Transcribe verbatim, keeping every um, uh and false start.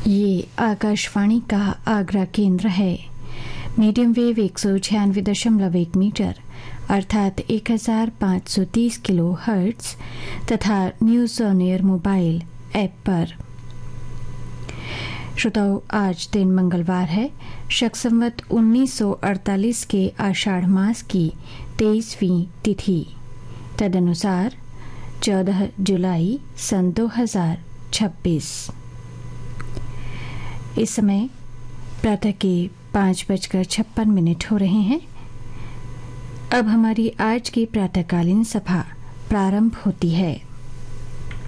ये आकाशवाणी का आगरा केंद्र है। मीडियम वेव एक सौ छियानवे दशमलव एक मीटर अर्थात एक हजार पाँच सौ तीस किलो हर्ट्ज तथा news on air mobile app पर। श्रोताओं, आज दिन मंगलवार है। शक संवत उन्नीस सौ अड़तालीस के आषाढ़ मास की तेईसवीं तिथि, तदनुसार चौदह जुलाई सन दो हजार छब्बीस। इस समय प्रातः के पाँच बजकर छप्पन मिनट हो रहे हैं। अब हमारी आज की प्रातःकालीन सभा प्रारंभ होती है।